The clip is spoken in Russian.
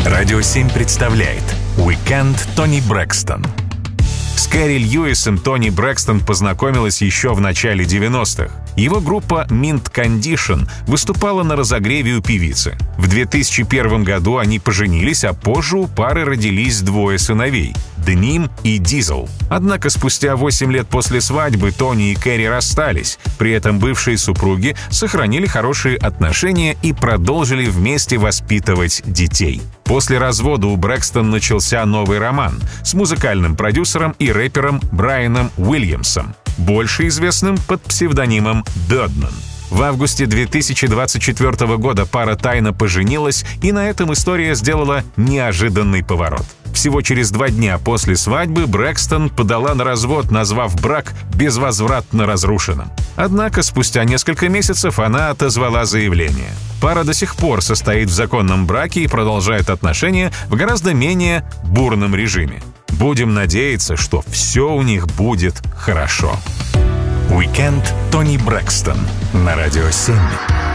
Радио 7 представляет «Уикенд Тони Брэкстон». С Кэрри Льюисом Тони Брэкстон познакомилась еще в начале 90-х. Его группа Mint Condition выступала на разогреве у певицы. В 2001 году они поженились, а позже у пары родились двое сыновей — Деним и Дизел. Однако спустя 8 лет после свадьбы Тони и Кэрри расстались. При этом бывшие супруги сохранили хорошие отношения и продолжили вместе воспитывать детей. После развода у Брэкстон начался новый роман с музыкальным продюсером и рэпером Брайаном Уильямсом, больше известным под псевдонимом Birdman. В августе 2024 года пара тайно поженилась, и на этом история сделала неожиданный поворот. Всего через 2 дня после свадьбы Брэкстон подала на развод, назвав брак безвозвратно разрушенным. Однако спустя несколько месяцев она отозвала заявление. Пара до сих пор состоит в законном браке и продолжает отношения в гораздо менее бурном режиме. Будем надеяться, что все у них будет хорошо. Уикенд Тони Брэкстон на Радио 7.